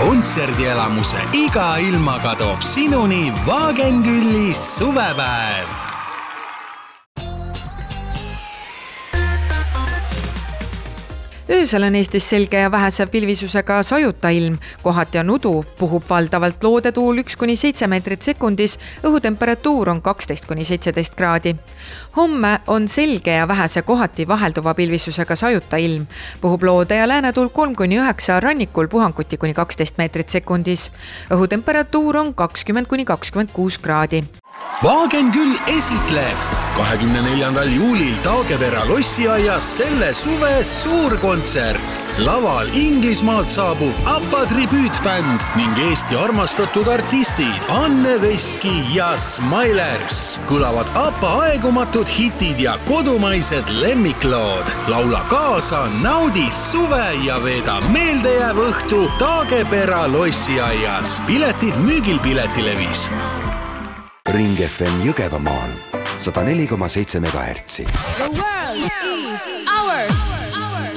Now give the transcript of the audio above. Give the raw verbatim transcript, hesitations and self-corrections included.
kontserdielamuse iga ilmaga toob sinuni Wagenkülli suvepäev. Öösel on Eestis selge ja vähese pilvisusega sajuta ilm. Kohati on udu, puhub valdavalt loodetuul üks kuni seitse meetrit sekundis, õhutemperatuur on kaksteist kuni seitseteist kraadi. Homme on selge ja vähese kohati vahelduva pilvisusega sajuta ilm. Puhub loode ja läänetuul kolm kuni üheksa, rannikul puhanguti kuni kaksteist meetrit sekundis. Õhutemperatuur on kakskümmend kuni kakskümmend kuus kraadi. Wagenküll esitleb kahekümne neljandal juulil Taagepera lossiaias selle suve suurkontsert. Laval Inglismaalt saabub ABBA tribüütbänd ning Eesti armastatud artistid Anne Veski ja Smilers. Kõlavad ABBA aegumatud hitid ja kodumaised lemmiklood. Laula kaasa, naudi suve ja veeda meeldejääv õhtu Taagepera lossiaias. Piletid müügil Piletilevis. Ring F M Jõgevamaal sada neli koma seitse megahertsi. The world is ours.